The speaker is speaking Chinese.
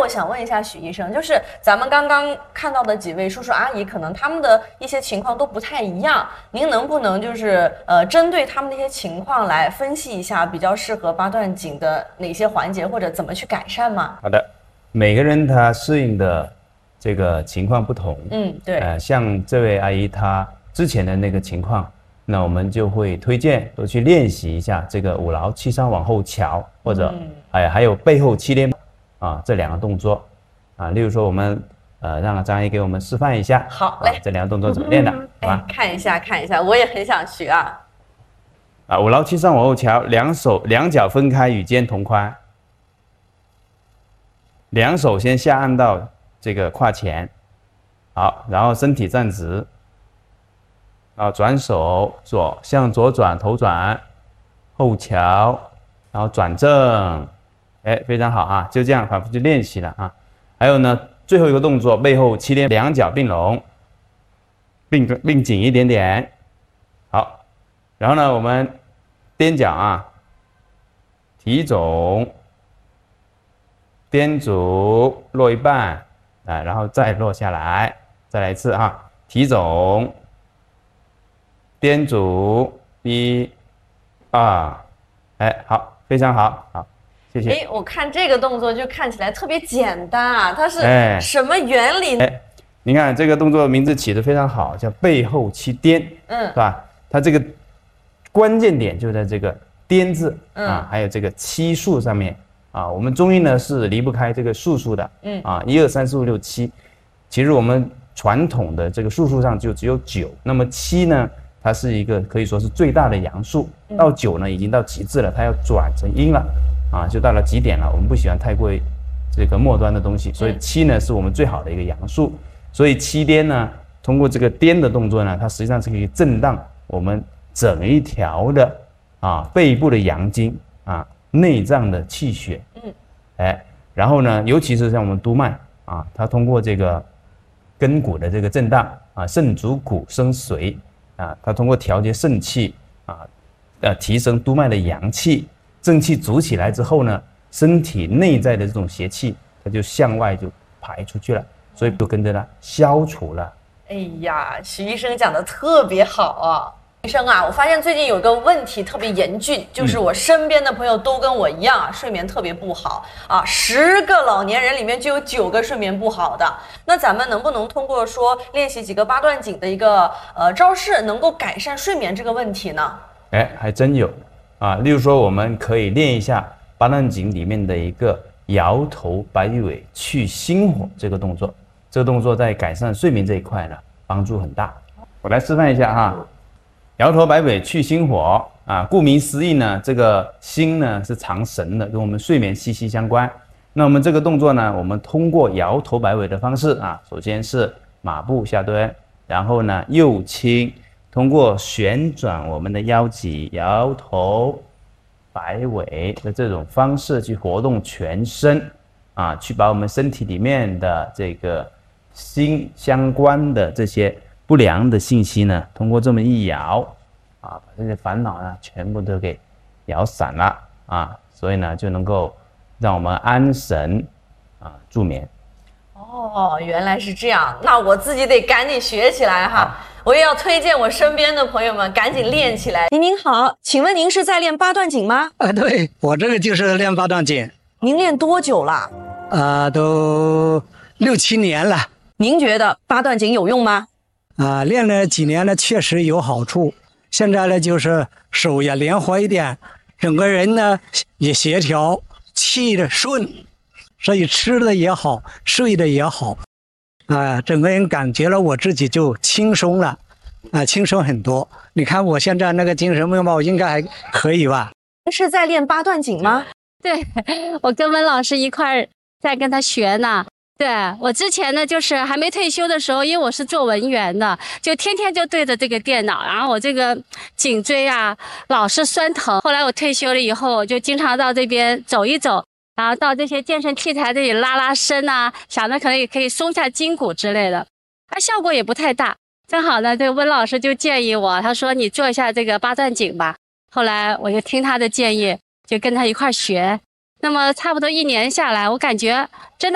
我想问一下许医生，就是咱们刚刚看到的几位叔叔阿姨，可能他们的一些情况都不太一样，您能不能就是针对他们的一些情况来分析一下，比较适合八段锦的哪些环节，或者怎么去改善吗？ 好的，每个人他适应的这个情况不同， 对， 像这位阿姨她之前的那个情况，那我们就会推荐多去练习一下这个五劳七伤往后翘，或者还有背后七连啊这两个动作啊，例如说我们让张阿姨给我们示范一下， 好嘞， 这两个动作怎么练的？好吧， 看一下，我也很想学啊。 五劳七伤往后翘，两脚分开，与肩同宽，两手先下按到这个胯前，好，然后身体站直。转手向左转，头转，后翘，然后转正，非常好啊，就这样反复去练习了啊。还有呢，最后一个动作，背后七连，两脚并拢，并紧一点点，好。然后呢，我们踮脚啊，提踵，踮足落一半，然后再落下来，再来一次啊，提踵。踮足1、2，好，非常好，好，谢谢。 我看这个动作就看起来特别简单啊，它是什么原理？ 你看这个动作名字起得非常好，叫背后七颠，是吧？它这个关键点就在这个颠字还有这个七数上面啊。我们中医呢是离不开这个数的1、2、3、4、5、6、7。其实我们传统的这个数上就只有9，那么7呢？它是一个可以说是最大的阳数，到9呢已经到极致了，它要转成阴了，就到了极点了。我们不喜欢太过这个末端的东西，所以7呢是我们最好的一个阳数。所以七颠呢，通过这个颠的动作呢，它实际上是可以震荡我们整一条的背部的阳经内脏的气血，然后呢，尤其是像我们督脉它通过这个根骨的这个震荡肾主骨生髓。它通过调节肾气提升督脉的阳气，正气足起来之后呢，身体内在的这种邪气，它就向外就排出去了，所以就跟着呢消除了。 哎呀，许医生讲的特别好啊！医生啊，我发现最近有个问题特别严峻，就是我身边的朋友都跟我一样睡眠特别不好10个老年人里面就有9个睡眠不好的。那咱们能不能通过说练习几个八段锦的一个招式，能够改善睡眠这个问题呢？ 还真有例如说我们可以练一下八段锦里面的一个摇头摆尾去心火这个动作，这个动作在改善睡眠这一块呢帮助很大。我来示范一下摇头摆尾去心火顾名思义呢，这个心呢是藏神的，跟我们睡眠息息相关。那我们这个动作呢，我们通过摇头摆尾的方式首先是马步下蹲，然后呢右倾，通过旋转我们的腰脊，摇头摆尾的这种方式去活动全身去把我们身体里面的这个心相关的这些不良的信息呢，通过这么一摇把这些烦恼呢全部都给摇散了所以呢就能够让我们安神助眠。 原来是这样，那我自己得赶紧学起来我也要推荐我身边的朋友们赶紧练起来。您好，请问您是在练八段锦吗？ 对，我这个就是练八段锦。 您练多久了？ 都6、7年了。 您觉得八段锦有用吗？ 练了几年呢，确实有好处。现在呢，就是手也灵活一点，整个人呢也协调，气的顺，所以吃的也好，睡的也好，整个人感觉了我自己就轻松了，轻松很多。你看我现在那个精神面貌应该还可以吧？ 是在练八段锦吗？ 对，我跟温老师一块儿在跟他学呢。对，我之前呢，就是还没退休的时候，因为我是做文员的，就天天就对着这个电脑，然后我这个颈椎老是酸疼。后来我退休了以后，我就经常到这边走一走，然后到这些健身器材这里拉伸想着可能也可以松下筋骨之类的，效果也不太大。正好呢，这个温老师就建议我，他说你做一下这个八段锦吧。后来我就听他的建议，就跟他一块学。那么差不多1年下来，我感觉真的